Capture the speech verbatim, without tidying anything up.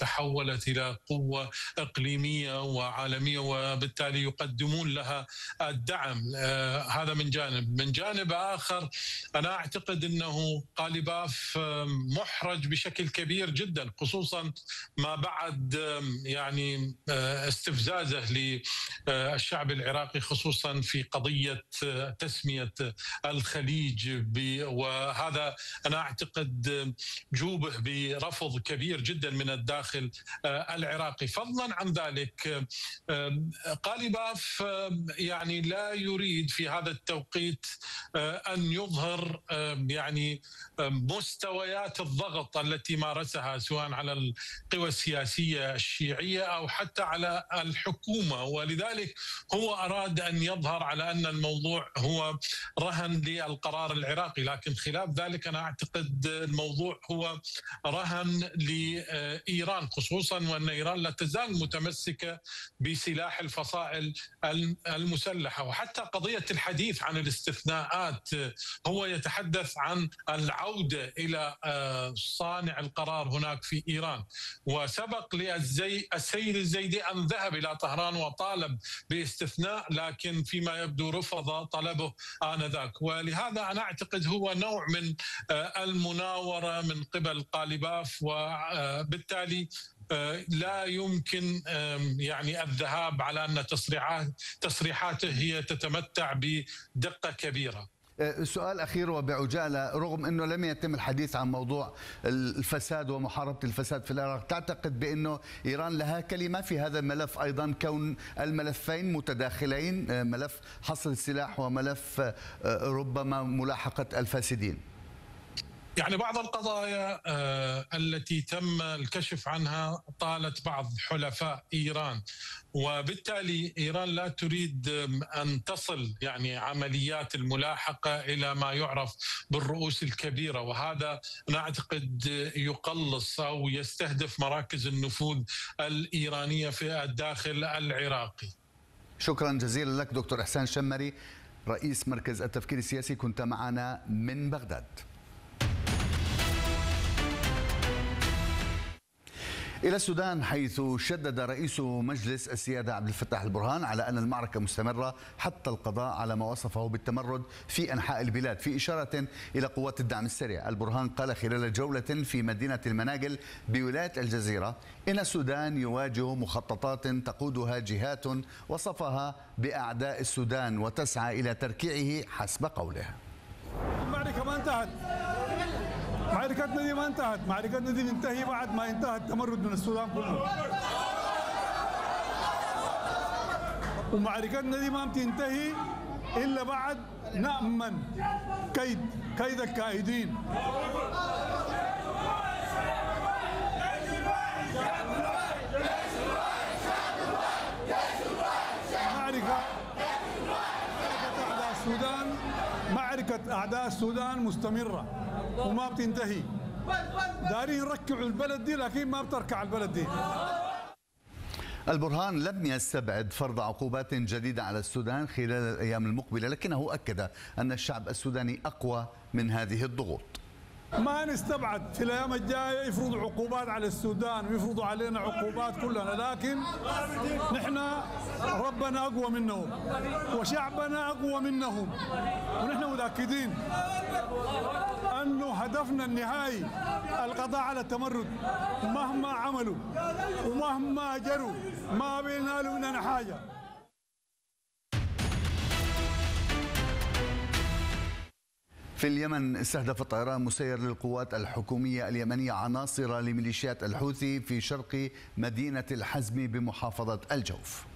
تحولت إلى قوة إقليمية وعالمية، وبالتالي يقدمون لها الدعم. هذا من جانب. من جانب آخر أنا أعتقد أنه قاليباف محرج بشكل كبير جدا، خصوصا ما بعد يعني استفزازه للشعب العراقي، خصوصا في قضية تسمية الخليج، وهذا أنا أعتقد جوبه برفض كبير جدا من الداخل العراقي. فضلا عن ذلك قاليباف يعني لا يريد في هذا التوقيت أن يظهر يعني مستويات الضغط التي مارسها سواء على القوى السياسية الشيعية أو حتى على الحكومة، ولذلك هو أراد أن يظهر على أن الموضوع هو رهن للقرار العراقي، لكن خلاف ذلك أنا أعتقد الموضوع هو رهن لإيران، خصوصا وأن إيران لا تزال متمسكة بسلاح الفصائل المسلحة. وحتى قضية الحديث عن الاستثناءات، هو يتحدث عن العودة إلى صانع القرار هناك في إيران، وسبق للسيد الزيدي أن ذهب إلى طهران وطالب باستثناء، لكن فيما يبدو رفض طلبه آنذاك. ولهذا أنا أعتقد هو نوع من المناورة من قبل قاليباف، وبالتالي لا يمكن يعني الذهاب على أن تصريحات تصريحاته هي تتمتع بدقة كبيرة. سؤال أخير وبعجالة، رغم أنه لم يتم الحديث عن موضوع الفساد ومحاربة الفساد في العراق، تعتقد بأنه إيران لها كلمة في هذا الملف أيضا، كون الملفين متداخلين، ملف حصر السلاح وملف ربما ملاحقة الفاسدين؟ يعني بعض القضايا التي تم الكشف عنها طالت بعض حلفاء إيران، وبالتالي إيران لا تريد أن تصل يعني عمليات الملاحقة إلى ما يعرف بالرؤوس الكبيرة، وهذا أنا أعتقد يقلص أو يستهدف مراكز النفوذ الإيرانية في الداخل العراقي. شكرا جزيلا لك دكتور إحسان شمري، رئيس مركز التفكير السياسي، كنت معنا من بغداد. إلى السودان، حيث شدد رئيس مجلس السيادة عبد الفتاح البرهان على أن المعركة مستمرة حتى القضاء على ما وصفه بالتمرد في أنحاء البلاد، في إشارة إلى قوات الدعم السريع. البرهان قال خلال جولة في مدينة المناقل بولاية الجزيرة إن السودان يواجه مخططات تقودها جهات وصفها بأعداء السودان وتسعى إلى تركيعه حسب قوله. المعركة ما انتهت، معركتنا دي ما انتهت، معركتنا دي تنتهي بعد ما انتهى التمرد من السودان كله، ومعركتنا دي ما بتنتهي الا بعد نأمن كيد كيد الكائدين. معركة أعداء السودان معركة أعداء السودان مستمرة وما بتنتهي. دارين يركعوا البلد دي لكن ما بتركع البلد دي. البرهان لم يستبعد فرض عقوبات جديدة على السودان خلال الأيام المقبلة، لكنه أكد أن الشعب السوداني أقوى من هذه الضغوط. ما نستبعد في الأيام الجاية يفرضوا عقوبات على السودان ويفرضوا علينا عقوبات كلنا، لكن نحن ربنا أقوى منهم وشعبنا أقوى منهم، ونحن متأكدين أنه هدفنا النهائي القضاء على التمرد. مهما عملوا ومهما جروا ما بينالوا مننا حاجة. في اليمن، استهدف طيران مسير للقوات الحكومية اليمنية عناصر لميليشيات الحوثي في شرق مدينة الحزم بمحافظة الجوف.